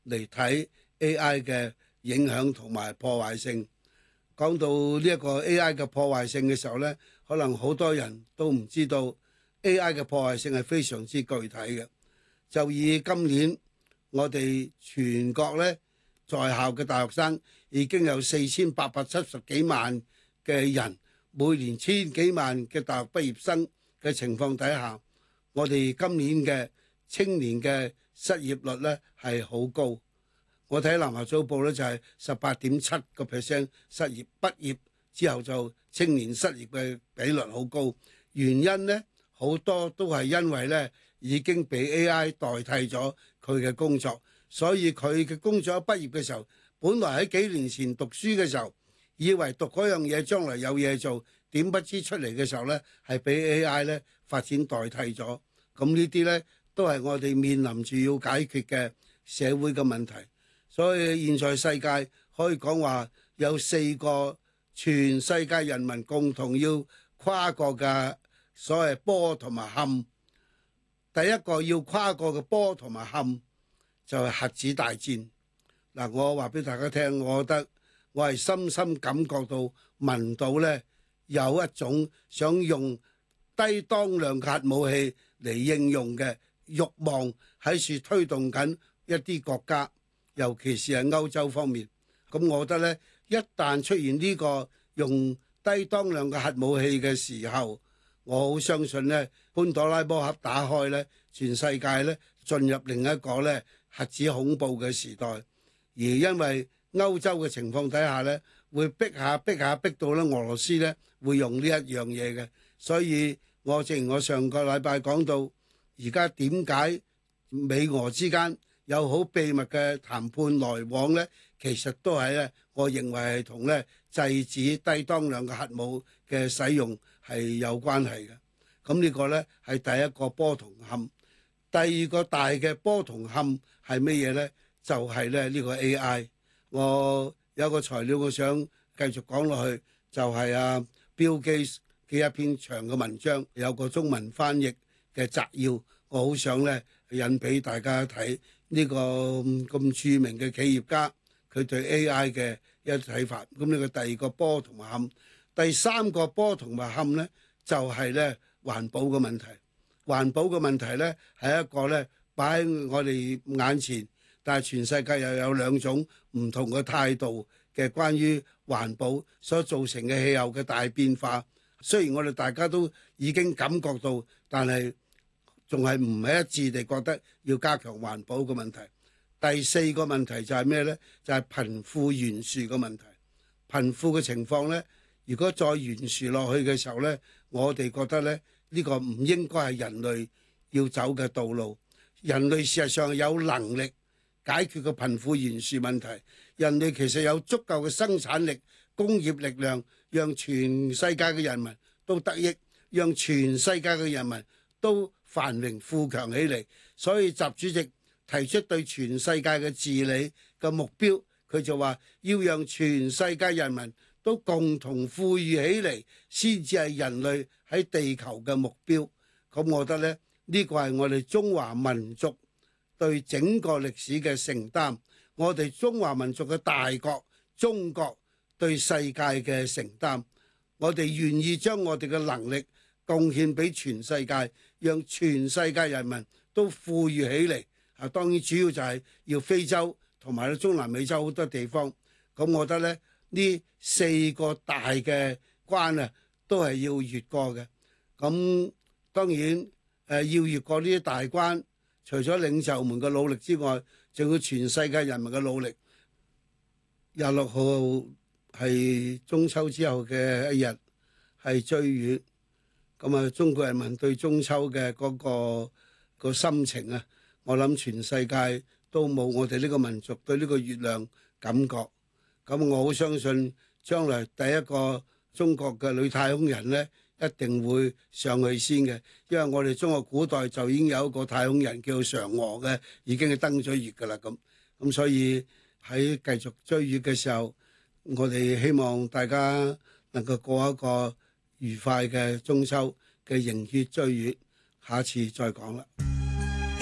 嚟睇 AI 嘅影響同埋破壞性。講到呢一個 AI 嘅破壞性嘅時候呢，可能好多人都唔知道 AI 嘅破壞性係非常之具體嘅。就以今年我哋全國呢，在校嘅大學生已經有4870幾萬嘅人，每年千幾萬嘅大學畢業生嘅情況底下，我哋今年嘅青年嘅失業率呢係好高。我睇南華早報咧就係18.7%失業，畢業之後就青年失業嘅比率好高。原因呢，好多都係因為呢已經被 AI 代替咗佢嘅工作，所以佢嘅工作一畢業嘅時候，本來喺幾年前讀書嘅時候，以為讀嗰樣嘢將來有嘢做，點不知出嚟嘅時候呢係俾 AI 呢發展代替咗。咁呢啲呢都係我哋面臨住要解決嘅社會嘅問題。所以現在世界可以講話有4個全世界人民共同要跨過嘅所謂波同埋坎。第一個要跨過嘅波同埋坎就係核子大戰。嗱，我話俾大家聽，我覺得我係深深感覺到聞到呢有一種想用低當量核武器嚟應用嘅慾望喺處推動緊一啲國家。尤其是係歐洲方面，咁我覺得呢，一旦出現呢個用低當量嘅核武器嘅時候，我好相信呢，潘朵拉魔盒打開呢，全世界呢進入另一個呢核子恐怖嘅時代。而因為歐洲嘅情況底下呢，會逼下逼到呢俄羅斯呢會用呢一樣嘢嘅，所以正如我上個禮拜講到，而家點解美俄之間有好秘密嘅談判來往呢？其實都係咧，我認為係同咧制止低當量嘅核武嘅使用係有關係嘅。咁呢個呢係第一個波同坎。第二個大嘅波同坎係乜嘢呢？就係咧呢個 AI。我有個材料我想繼續講落去，就係Bill Gates嘅一篇長嘅文章，有個中文翻譯嘅摘要，我好想咧引俾大家睇。呢個咁著名嘅企業家，佢對 AI 嘅一睇法。咁呢個第二個波同埋坎，第三個波同埋坎呢，就係呢環保嘅問題。環保嘅問題呢，係一個呢擺喺我哋眼前，但係全世界又有2種唔同嘅態度嘅關於環保所造成嘅氣候嘅大變化。雖然我哋大家都已經感覺到，但係仲係唔係一致地覺得要加強環保嘅問題。第4個問題就係咩呢？就係貧富懸殊嘅問題。貧富嘅情況呢，如果再懸殊落去嘅時候呢，我哋覺得呢，呢個唔應該係人類要走嘅道路。人類事實上有能力解決個貧富懸殊問題。人類其實有足夠嘅生產力、工業力量，讓全世界嘅人民都得益，讓全世界嘅人民都繁榮富強起嚟。所以習主席提出對全世界嘅治理嘅目標，佢就話要讓全世界人民都共同富裕起嚟，先至係人類喺地球嘅目標。咁我覺得呢，呢個係我哋中華民族對整個歷史嘅承擔，我哋中華民族嘅大國中國對世界嘅承擔，我哋願意將我哋嘅能力貢獻俾全世界，讓全世界人民都富裕起嚟。當然主要就係要非洲同埋中南美洲好多地方。咁我覺得咧，呢4個大嘅關啊，都係要越過嘅。咁當然要越過呢啲大關，除咗領袖們嘅努力之外，仲要全世界人民嘅努力。26號係中秋之後嘅一日，係追月。咁啊，中國人民對中秋嘅嗰個心情啊，我諗全世界都冇我哋呢個民族對呢個月亮感覺。咁我好相信將來第一個中國嘅女太空人呢，一定會上去先嘅，因為我哋中國古代就已經有一個太空人叫嫦娥嘅，已經係登咗月㗎啦。咁所以喺繼續追月嘅時候，我哋希望大家能夠過一個愉快嘅中秋嘅迎月追月。下次再講啦。